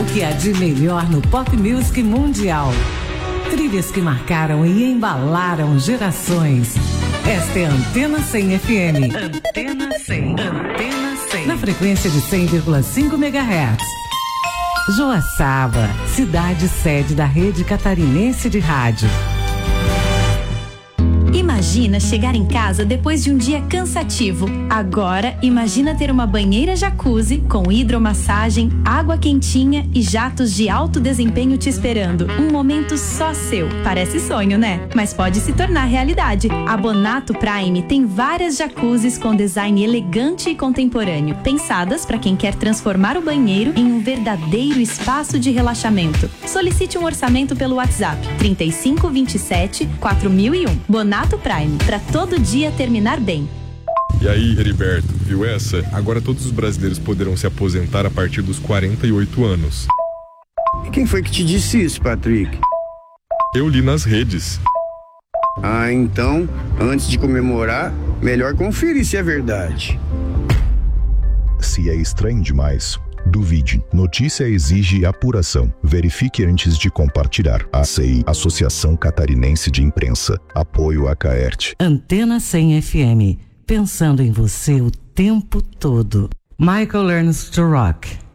que há de melhor no pop music mundial. Trilhas que marcaram e embalaram gerações. Esta é a Antena 100 FM. Antena 100. Antena 100. Na frequência de 100,5 MHz. Joaçaba, cidade sede da rede catarinense de rádio. Imagina chegar em casa depois de um dia cansativo. Agora, imagina ter uma banheira jacuzzi com hidromassagem, água quentinha e jatos de alto desempenho te esperando. Um momento só seu. Parece sonho, né? Mas pode se tornar realidade. A Bonato Prime tem várias jacuzzis com design elegante e contemporâneo, pensadas para quem quer transformar o banheiro em um verdadeiro espaço de relaxamento. Solicite um orçamento pelo WhatsApp 3527 4001. Bonato Prime, para todo dia terminar bem. E aí, Heriberto, viu essa? Agora todos os brasileiros poderão se aposentar a partir dos 48 anos. E quem foi que te disse isso, Patrick? Eu li nas redes. Ah, então, antes de comemorar, melhor conferir se é verdade. Se é estranho demais, duvide. Notícia exige apuração. Verifique antes de compartilhar. ACI, Associação Catarinense de Imprensa. Apoio a Caerte. Antena 100 FM. Pensando em você o tempo todo. Michael Learns to Rock.